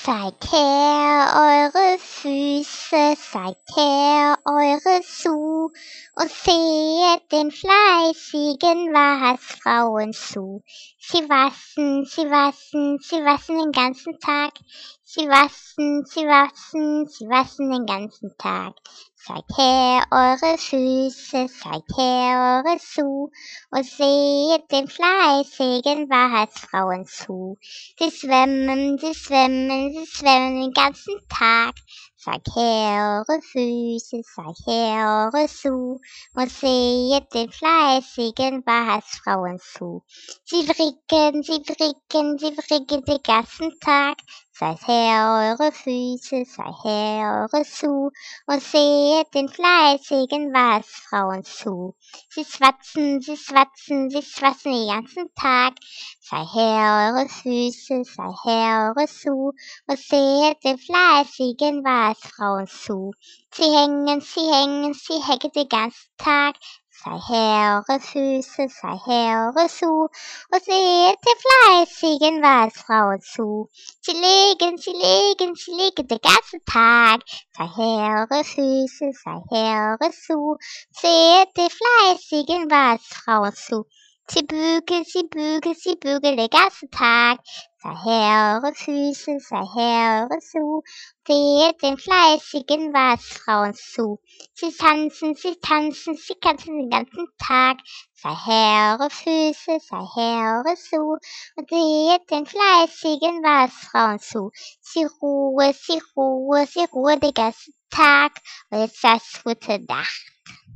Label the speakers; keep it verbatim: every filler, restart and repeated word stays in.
Speaker 1: Zeigt her eure Füße, zeigt her eure Schuh und sehet den fleißigen Waschfrauen zu. Sie waschen, sie waschen, sie waschen den ganzen Tag. Sie waschen, sie waschen, sie waschen den ganzen Tag. Zeigt her eure Füße, zeigt her eure Schuh und seht den fleißigen Waschfrauen zu. Sie schwimmen, sie schwimmen, sie schwimmen den ganzen Tag. Zeigt her eure Füße, zeigt her eure Schuh und seht den fleißigen Waschfrauen zu. Sie fricken, sie fricken, sie fricken den ganzen Tag. Zeigt her eure Füße, zeigt her eure Schuh und seht den fleißigen Waschfrauen zu. Sie schwatzen, sie schwatzen, sie schwatzen den ganzen Tag. Zeigt her eure Füße, zeigt her eure Schuh und seht den fleißigen Waschfrauen zu. Sie hängen, sie hängen, sie hängen den ganzen Tag. Zeigt her eure Füße, zeigt her eure Schuh und seht den fleißigen Waschfrauen zu. Sie legen, sie legen, sie legen den ganzen Tag. Zeigt her eure Füße, zeigt her eure Schuh, seht den fleißigen Waschfrauen zu. Sie bügeln, sie bügeln, sie bügeln den ganzen Tag. Zeigt her eure Füße, zeigt her eure Schuh, seht den fleißigen Waschfrauen zu. Sie tanzen, sie tanzen, sie tanzen den ganzen Tag. Zeigt her eure Füße, zeigt her eure Schuh und seht den fleißigen Waschfrauen zu. Sie ruhen, sie ruhen, sie ruhen den ganzen Tag und jetzt das gute Nacht.